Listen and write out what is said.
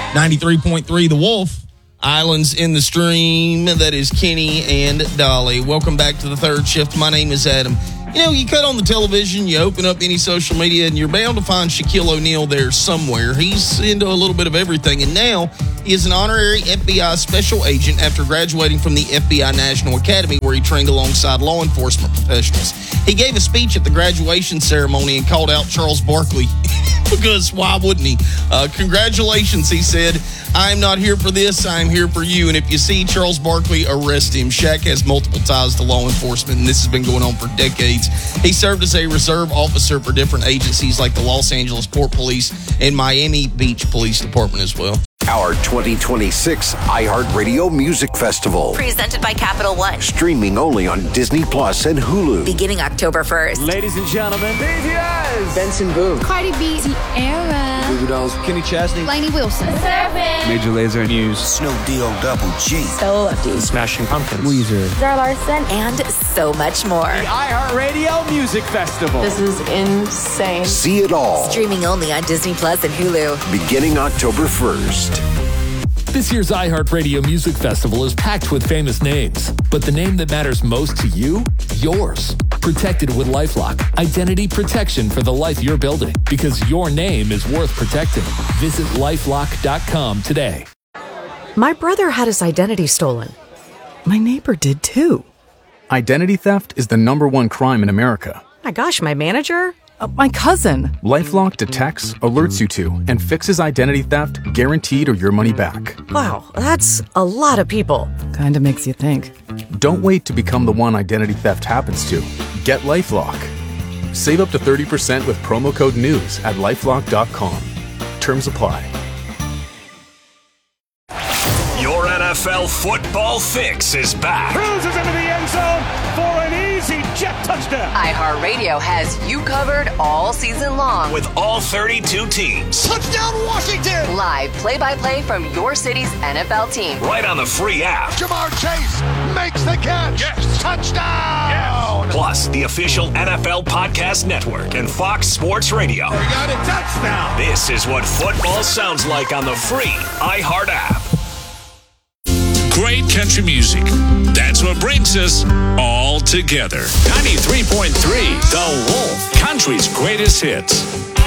93.3 The Wolf. Islands in the Stream. That is Kenny and Dolly. Welcome back to the third shift. My name is Adam. You know, you cut on the television, you open up any social media, and you're bound to find Shaquille O'Neal there somewhere. He's into a little bit of everything, and now he is an honorary FBI special agent after graduating from the FBI National Academy, where he trained alongside law enforcement professionals. He gave a speech at the graduation ceremony and called out Charles Barkley, because why wouldn't he? Congratulations, he said. I'm not here for this, I'm here for you. And if you see Charles Barkley, arrest him. Shaq has multiple ties to law enforcement, and this has been going on for decades. He served as a reserve officer for different agencies like the Los Angeles Port Police and Miami Beach Police Department as well. Our 2026 iHeartRadio Music Festival. Presented by Capital One. Streaming only on Disney Plus and Hulu. Beginning October 1st. Ladies and gentlemen, BTS. Benson Boone. Cardi B. Sierra. Goo Goo Dolls. Kenny Chesney. Lainey Wilson. Major Lazer. Muse. Snoop D-O-Double G. Stella Lefty. Smashing Pumpkins. Weezer. Zara Larson. And so much more. The iHeartRadio Music Festival. This is insane. See it all. Streaming only on Disney Plus and Hulu. Beginning October 1st. This year's iHeartRadio Music Festival is packed with famous names, but the name that matters most to you? Yours. Protected with LifeLock. Identity protection for the life you're building, because your name is worth protecting. Visit LifeLock.com today. My brother had his identity stolen. My neighbor did too. Identity theft is the #1 crime in America. My gosh, my manager? My cousin. LifeLock detects, alerts you to, and fixes identity theft guaranteed or your money back. Wow, that's a lot of people. Kinda makes you think. Don't wait to become the one identity theft happens to. Get LifeLock. Save up to 30% with promo code NEWS at LifeLock.com. Terms apply. Your NFL football fix is back. Cruises into the end zone for an easy jet touchdown. iHeartRadio has you covered all season long. With all 32 teams. Touchdown Washington. Live play-by-play from your city's NFL team. Right on the free app. Jamar Chase makes the catch. Yes. Touchdown. Yes. Plus, the official NFL Podcast Network and Fox Sports Radio. We got a touchdown. This is what football sounds like on the free iHeart app. Great country music. That's what brings us all together. 93.3 The Wolf, country's greatest hits.